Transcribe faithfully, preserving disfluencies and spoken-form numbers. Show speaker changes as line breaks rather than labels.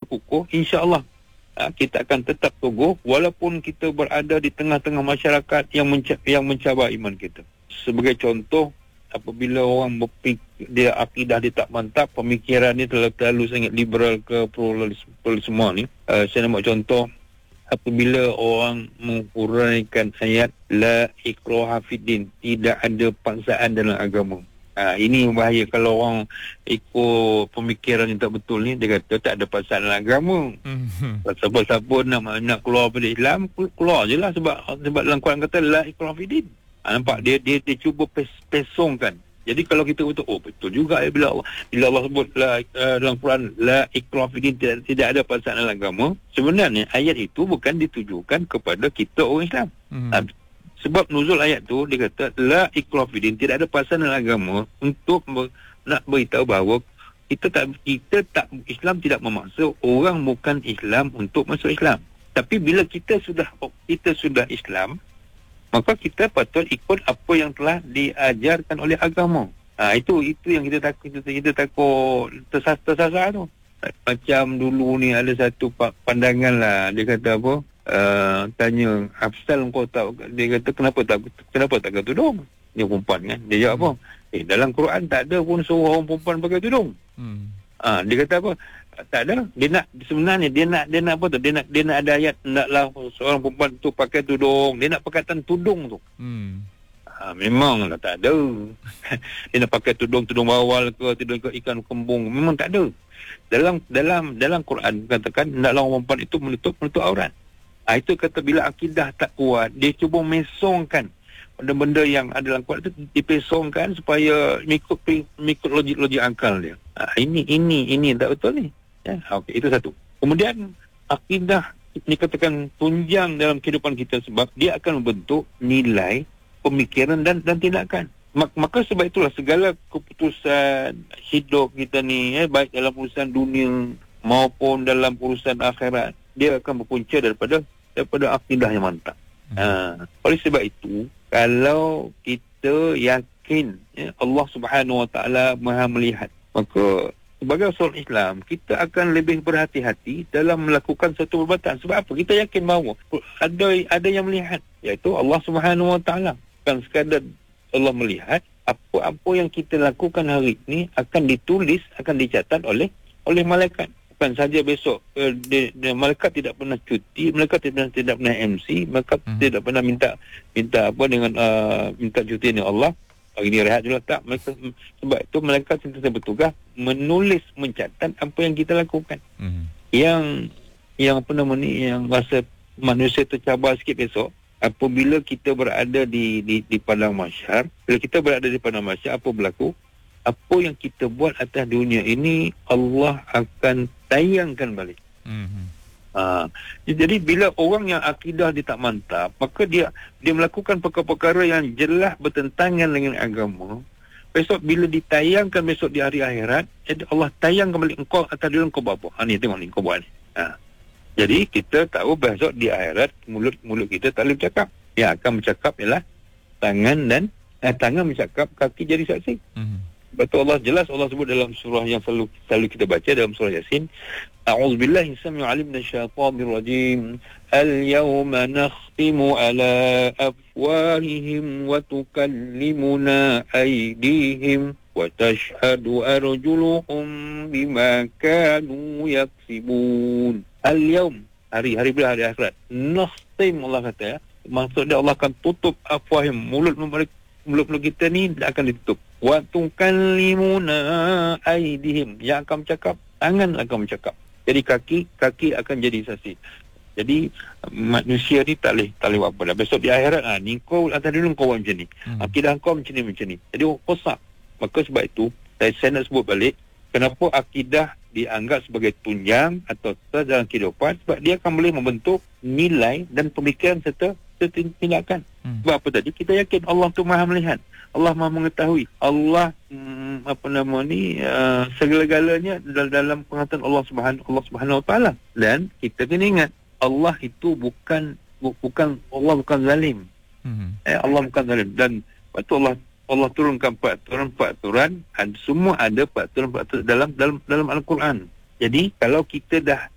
kukuh, insya-Allah uh, kita akan tetap teguh walaupun kita berada di tengah-tengah masyarakat yang menca- yang mencabar iman kita. Sebagai contoh, apabila orang berpikir dia akidah dia tak mantap, pemikiran dia terlalu, terlalu sangat liberal ke pluralisme ni, uh, saya nak buat contoh. Apabila orang menguraikan ayat la ikraha fiddin, tidak ada paksaan dalam agama. Ha, ini bahaya kalau orang ikut pemikiran yang tak betul ni. Dia kata tak ada paksaan dalam agama. Mm-hmm. Siapa-siapa nak nak keluar pada Islam, keluar je lah, sebab sebab dalam Quran kata la ikraha fiddin. Ha, nampak dia dia dia cuba pes, pesongkan. Jadi kalau kita betul, oh betul juga ya, bila Allah bila Allah sebut la, uh, dalam Quran la ikraha fiddin, tidak, tidak ada paksaan dalam agama, sebenarnya ayat itu bukan ditujukan kepada kita orang Islam. Hmm. Uh, sebab nuzul ayat tu dia kata la ikraha fiddin, tidak ada paksaan dalam agama, untuk ber, nak beritahu bahawa kita tak kita tak Islam tidak memaksa orang bukan Islam untuk masuk Islam. Tapi bila kita sudah kita sudah Islam, maka kita patut ikut apa yang telah diajarkan oleh agama. Ha, itu itu yang kita takut kita, kita takut tersasar, tersasar tu. Macam dulu ni ada satu pandangan lah, dia kata apa? Uh, tanya, Afsal kau tak, dia kata kenapa tak kenapa tak pakai tudung? Dia perempuan kan. Dia jawab apa? Eh, dalam Quran tak ada pun suruh orang perempuan pakai tudung. Hmm. Ha, dia kata apa? Tak ada. Dia nak, sebenarnya dia nak dia nak apa tu? Dia nak dia nak ada ayat naklah seorang perempuan tu pakai tudung. Dia nak perkataan tudung tu. Hmm. Ha, memanglah tak ada. Dia nak pakai tudung tudung bawal ke, tudung ke ikan kembung, memang tak ada. Dalam dalam dalam Quran katakan naklah orang perempuan itu menutup menutup aurat. Ha, itu kata bila akidah tak kuat, dia cuba mesongkan benda-benda yang ada dalam Quran itu, dipesongkan supaya mengikut mengikut logik-logik akal dia. Ha, ini ini ini tak betul ni. Ya, okey, itu satu. Kemudian akidah dikatakan tunjang dalam kehidupan kita sebab dia akan membentuk nilai, pemikiran dan dan tindakan. Maka sebab itulah segala keputusan hidup kita ni, eh, baik dalam urusan dunia maupun dalam urusan akhirat, dia akan berpunca daripada daripada akidah yang mantap. Hmm. Ha, oleh sebab itu, kalau kita yakin, ya, Allah Subhanahu Wa Taala Maha melihat, maka sebagai seorang Islam, kita akan lebih berhati-hati dalam melakukan satu perbuatan. Sebab apa? Kita yakin bahawa ada ada yang melihat, iaitu Allah Subhanahu Wa Taala. Bukan sekadar Allah melihat, apa-apa yang kita lakukan hari ini akan ditulis, akan dicatat oleh oleh malaikat. Bukan saja besok, uh, dia, dia, malaikat tidak pernah cuti, malaikat tidak tidak pernah M C, malaikat hmm. tidak pernah minta minta apa dengan uh, minta cuti dengan Allah. Hari ni rehat juga tak. Mereka, sebab itu malaikat sentiasa bertugas menulis, mencatat apa yang kita lakukan. Mm-hmm. Yang yang apa nama ni, yang rasa manusia tercabar sikit besok, apabila kita berada di di di padang mahsyar, bila kita berada di padang mahsyar, apa berlaku? Apa yang kita buat atas dunia ini Allah akan tayangkan balik. Mm-hmm. Ha, jadi bila orang yang akidah dia tak mantap, maka dia dia melakukan perkara-perkara yang jelas bertentangan dengan agama. Besok bila ditayangkan besok di hari akhirat, jadi Allah tayang kembali engkau atas diri engkau buat apa. Ha, ni tengok ni kau buat ni. Ha. Jadi kita tahu besok di akhirat mulut-mulut kita tak boleh bercakap. Yang akan bercakap ialah tangan dan eh, tangan bercakap, kaki jadi saksi. Mm-hmm. Betul, Allah jelas Allah sebut dalam surah yang selalu selalu kita baca dalam surah Yasin. A'udzubillahi samii'il 'alim minasyaitonir rajim. Al-yawma nakhtimu 'ala afwahihim wa tukallimuna aydihim wa tashhadu arjuluhum bima kanu yaksibun. Al-yawm, hari hari bila hari akhirat. Nakhtim, Allah kata, ya. Maksudnya Allah akan tutup afwahim, mulut mereka, mulut-mulut kita ni akan ditutup. Wa tukallimuna aydihim, yang akan bercakap, tangan akan bercakap. Jadi kaki kaki akan jadi saksi. Jadi manusia ni tak boleh tak boleh buat apa dah. Besok di akhirat, ah ni kau atas dulu kau buat macam ni. Hmm. Akidah kau macam ni macam ni. Jadi rosak. Maka sebab itu saya, saya nak sebut balik kenapa akidah dianggap sebagai tunjang atau sah dalam kehidupan, sebab dia akan boleh membentuk nilai dan pemikiran serta tindakan. Hmm. Sebab apa tadi? Kita yakin Allah tu Maha melihat. Allah Maha mengetahui. Allah hmm, apa nama ni uh, segala-galanya dalam, dalam pengertian Allah Subhanahu Allah Subhanahu Wa Taala. Dan kita kena ingat Allah itu bukan bu, bukan Allah bukan zalim. Hmm. Eh, Allah bukan zalim, dan waktu Allah Allah turunkan peraturan-peraturan, semua ada peraturan-peraturan dalam dalam dalam Al-Quran. Jadi kalau kita dah